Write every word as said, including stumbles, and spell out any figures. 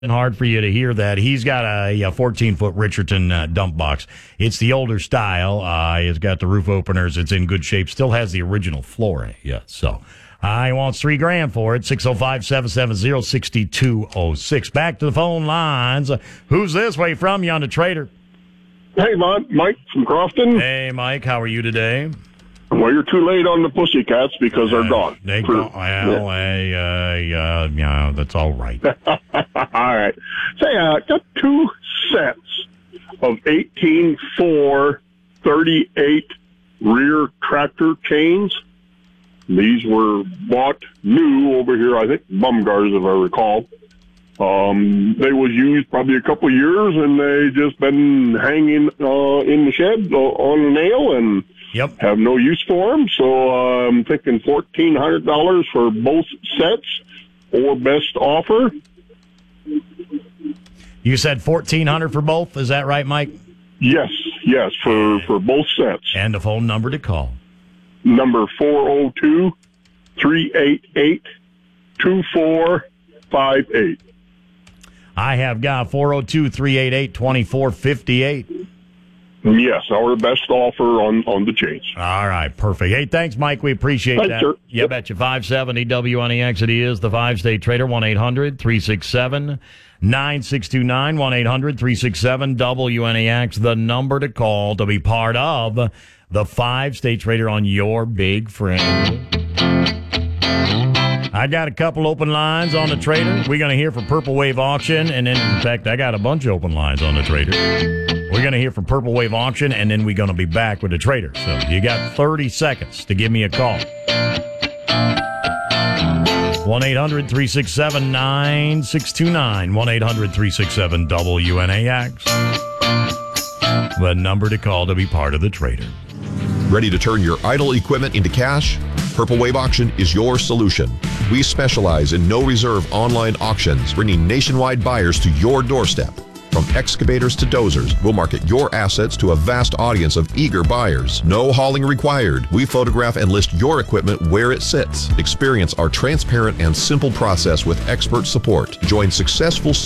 hard for you to hear that. He's got a fourteen-foot Richardson uh, dump box. It's the older style. Uh, it's got the roof openers. It's in good shape. Still has the original floor in it. Yeah, so uh, he wants three grand for it. six oh five, seven seven zero, six two oh six. Back to the phone lines. Uh, who's this way from you on the Trader? Hey, Mike. Mike from Crofton. Hey, Mike. How are you today? Well, you're too late on the Pussycats because they're Uh, gone. They For- go, well, hey, uh, yeah, yeah, that's all right. All right. Say, I uh, got two sets of eighteen four thirty-eight rear tractor chains. These were bought new over here, I think, Bumgars, if I recall. Um, they was used probably a couple of years, and they just been hanging uh, in the shed uh, on a nail, and Yep. have no use for them. So uh, I'm thinking fourteen hundred dollars for both sets, or best offer. You said fourteen hundred dollars for both. Is that right, Mike? Yes, yes, for, for both sets. And the phone number to call. Number four oh two, three eight eight, two four five eight. I have got four oh two, three eight eight, two four five eight. Yes, our best offer on, on the chains. All right, perfect. Hey, thanks, Mike. We appreciate Thanks, that. sir. Yeah, bet you. five seventy W N E X. It is the five-state Trader. one eight hundred, three six seven, nine six two nine. one eight hundred, three six seven, W N E X. The number to call to be part of the five-state Trader on your big friend. I got a couple open lines on the Trader. We're going to hear from Purple Wave Auction, and then, in fact, I got a bunch of open lines on the Trader. We're going to hear from Purple Wave Auction, and then we're going to be back with the Trader. So you got thirty seconds to give me a call. one eight hundred, three six seven, nine six two nine. one eight hundred, three six seven, W N A X. The number to call to be part of the Trader. Ready to turn your idle equipment into cash? Purple Wave Auction is your solution. We specialize in no-reserve online auctions, bringing nationwide buyers to your doorstep. From excavators to dozers, we'll market your assets to a vast audience of eager buyers. No hauling required. We photograph and list your equipment where it sits. Experience our transparent and simple process with expert support. Join successful